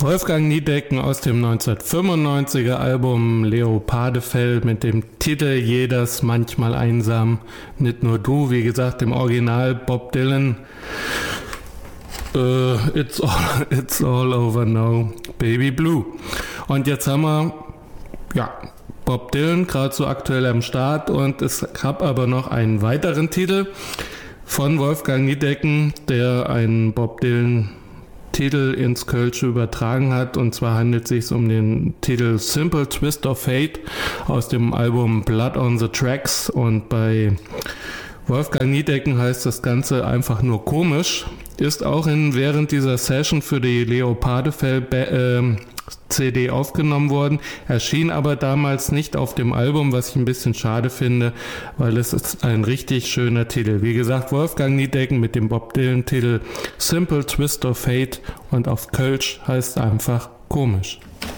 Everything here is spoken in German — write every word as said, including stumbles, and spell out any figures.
Wolfgang Niedecken aus dem neunzehnhundertfünfundneunziger Album Leopardefell mit dem Titel Jedes manchmal einsam, nicht nur du, wie gesagt im Original Bob Dylan. Uh, it's, all, it's all over now, Baby Blue. Und jetzt haben wir, ja, Bob Dylan gerade so aktuell am Start und es gab aber noch einen weiteren Titel von Wolfgang Niedecken, der einen Bob Dylan Titel ins Kölsche übertragen hat, und zwar handelt es sich um den Titel Simple Twist of Fate aus dem Album Blood on the Tracks, und bei Wolfgang Niedecken heißt das Ganze einfach nur komisch, ist auch in, während dieser Session für die Leopardefell äh, C D aufgenommen worden, erschien aber damals nicht auf dem Album, was ich ein bisschen schade finde, weil es ist ein richtig schöner Titel. Wie gesagt, Wolfgang Niedecken mit dem Bob Dylan Titel Simple Twist of Fate, und auf Kölsch heißt es einfach komisch.